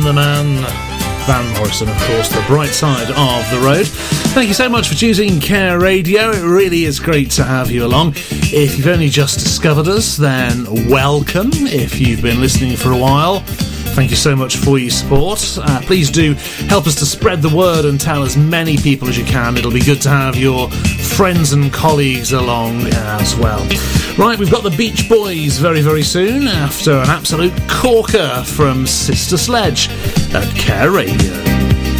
the man, Van Morrison, of course, The Bright Side of the Road. Thank you so much for choosing Care Radio. It really is great to have you along. If you've only just discovered us, then welcome. If you've been listening for a while, thank you so much for your support. Please do help us to spread the word and tell as many people as you can. It'll be good to have your friends and colleagues along as well. Right, we've got the Beach Boys very, very soon after an absolute corker from Sister Sledge at Care Radio.